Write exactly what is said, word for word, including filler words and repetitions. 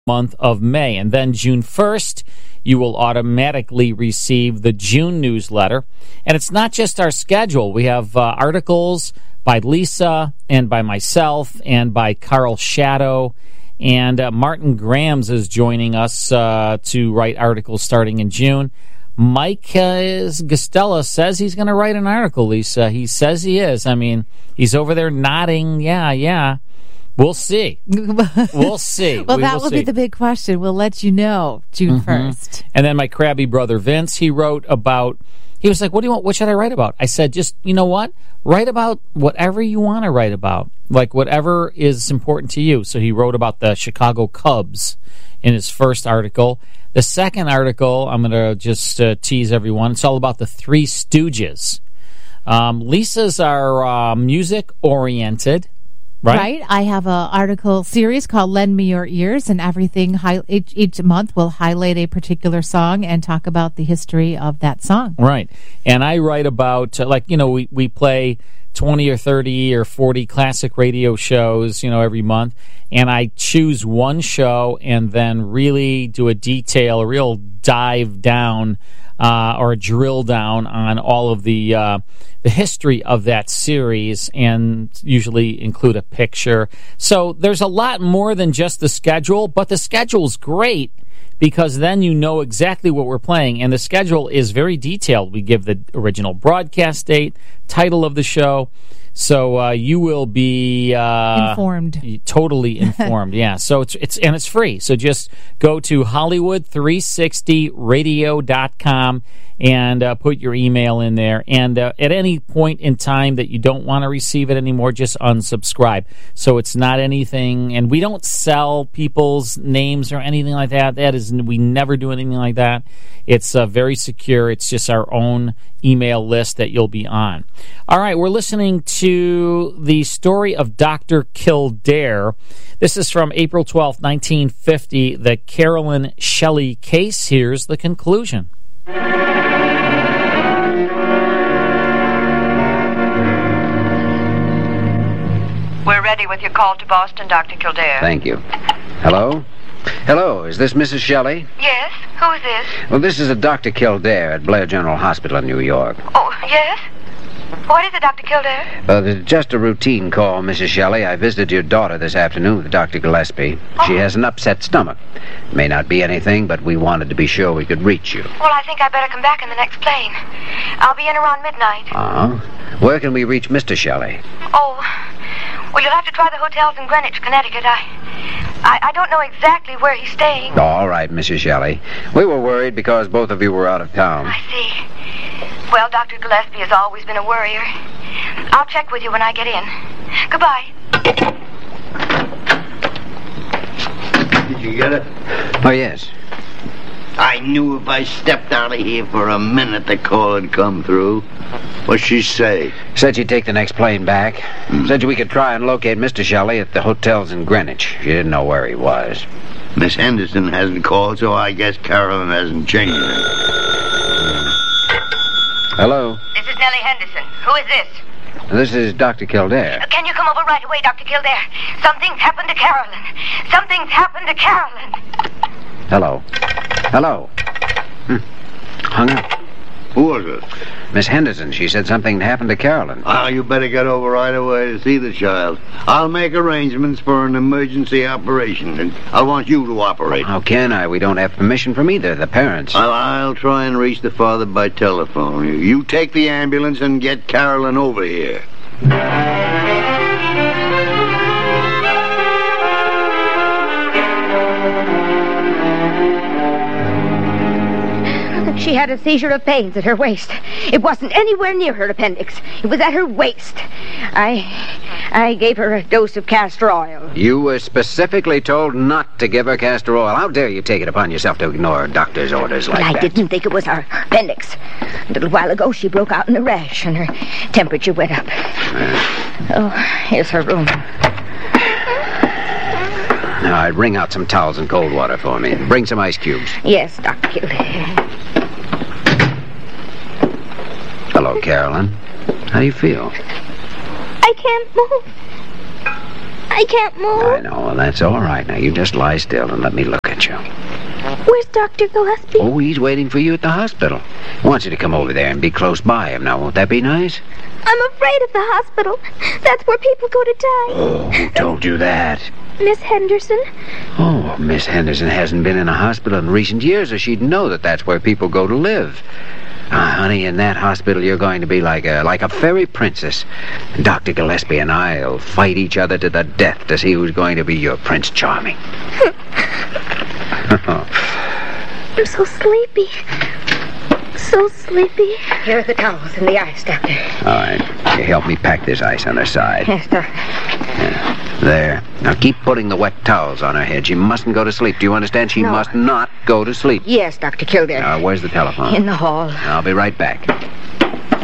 month of May. And then June first, you will automatically receive the June newsletter. And it's not just our schedule. We have uh, articles by Lisa and by myself and by Carl Shadow. And uh, Martin Grams is joining us uh, to write articles starting in June. Mike uh, Gustella says he's going to write an article, Lisa. He says he is. I mean, he's over there nodding. Yeah, yeah. We'll see. We'll see. well, we that will will see. be the big question. We'll let you know June first. Mm-hmm. And then my crabby brother Vince, he wrote about, he was like, what do you want? What should I write about? I said, just, you know what? Write about whatever you want to write about, like whatever is important to you. So he wrote about the Chicago Cubs in his first article. The second article, I'm going to just uh, tease everyone, it's all about the Three Stooges. Um, Lisa's are uh, music-oriented. Right. right. I have an article series called Lend Me Your Ears, and everything hi- each, each month will highlight a particular song and talk about the history of that song. Right. And I write about, uh, like, you know, we, we play twenty or thirty or forty classic radio shows, you know, every month. And I choose one show and then really do a detail, a real dive down uh, or a drill down on all of the uh, the history of that series, and usually include a picture. So there's a lot more than just the schedule, but the schedule's great because then you know exactly what we're playing, and the schedule is very detailed. We give the original broadcast date, title of the show, so uh, you will be uh, informed, totally informed. Yeah. So it's it's and it's free. So just go to Hollywood three sixty radio dot com and uh, put your email in there. And uh, at any point in time that you don't want to receive it anymore, just unsubscribe. So it's not anything, and we don't sell people's names or anything like that. That is, we never do anything like that. It's uh, very secure. It's just our own email list that you'll be on. All right, we're listening to the story of Doctor Kildare. This is from April twelfth, nineteen fifty, the Carolyn Shelley case. Here's the conclusion. We're ready with your call to Boston, Doctor Kildare. Thank you. Hello? Hello, is this Missus Shelley? Yes? Who is this? Well, this is a Doctor Kildare at Blair General Hospital in New York. Oh, yes? What is it, Doctor Kildare? Uh, it's just a routine call, Missus Shelley. I visited your daughter this afternoon with Doctor Gillespie. Oh. She has an upset stomach. May not be anything, but we wanted to be sure we could reach you. Well, I think I better come back in the next plane. I'll be in around midnight. Uh-huh. Where can we reach Mister Shelley? Oh, well, you'll have to try the hotels in Greenwich, Connecticut. I, I, I don't know exactly where he's staying. All right, Missus Shelley. We were worried because both of you were out of town. I see. Well, Doctor Gillespie has always been a worrier. I'll check with you when I get in. Goodbye. Did you get it? Oh, yes. I knew if I stepped out of here for a minute, the call would come through. What'd she say? Said she'd take the next plane back. Hmm. Said we could try and locate Mister Shelley at the hotels in Greenwich. She didn't know where he was. Miss Henderson hasn't called, so I guess Carolyn hasn't changed it. Hello? This is Nellie Henderson. Who is this? This is Doctor Kildare. Can you come over right away, Doctor Kildare? Something's happened to Carolyn. Something's happened to Carolyn. Hello. Hello. Hmm. Hung up. Who was it? Miss Henderson. She said something happened to Carolyn. Ah, you better get over right away to see the child. I'll make arrangements for an emergency operation, and I want you to operate. How can I? We don't have permission from either the parents. Well, I'll try and reach the father by telephone. You- You take the ambulance and get Carolyn over here. She had a seizure of pains at her waist. It wasn't anywhere near her appendix. It was at her waist. I I gave her a dose of castor oil. You were specifically told not to give her castor oil. How dare you take it upon yourself to ignore a doctor's orders like But I that? didn't think it was her appendix. A little while ago, she broke out in a rash, and her temperature went up. Oh, here's her room. Now, I'd wring out some towels and cold water for me. Bring some ice cubes. Yes, Doctor Kildare. Hello, Carolyn. How do you feel? I can't move. I can't move. I know. Well, that's all right. Now, you just lie still and let me look at you. Where's Doctor Gillespie? Oh, he's waiting for you at the hospital. He wants you to come over there and be close by him. Now, won't that be nice? I'm afraid of the hospital. That's where people go to die. Oh, who told you that? Miss Henderson. Oh, Miss Henderson hasn't been in a hospital in recent years, or she'd know that that's where people go to live. Ah, honey, in that hospital you're going to be like a like a fairy princess. Doctor Gillespie and I'll fight each other to the death to see who's going to be your Prince Charming. I'm so sleepy. So sleepy. Here are the towels and the ice, Doctor. All right. You help me pack this ice on her side. Yes, Doctor. Yeah. There. Now keep putting the wet towels on her head. She mustn't go to sleep. Do you understand? She No. must not go to sleep. Yes, Doctor Kildare. Now, where's the telephone? In the hall. I'll be right back.